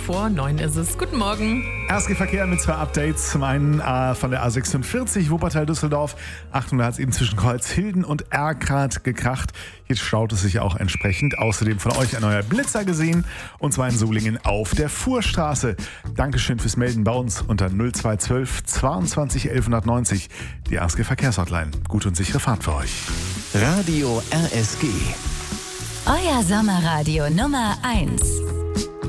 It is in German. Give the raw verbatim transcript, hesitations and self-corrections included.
vor neun ist es. Guten Morgen. R S G-Verkehr mit zwei Updates. Zum einen äh, von der A sechsundvierzig Wuppertal-Düsseldorf. Achtung, da hat es eben zwischen Kreuzhilden und Erkrath gekracht. Jetzt staut es sich auch entsprechend. Außerdem von euch ein neuer Blitzer gesehen. Und zwar in Solingen auf der Fuhrstraße. Dankeschön fürs Melden bei uns unter null zwei eins zwei zweiundzwanzig elfhundertneunzig. Die R S G-Verkehrshotline. Gute und sichere Fahrt für euch. Radio R S G. Euer Sommerradio Nummer eins.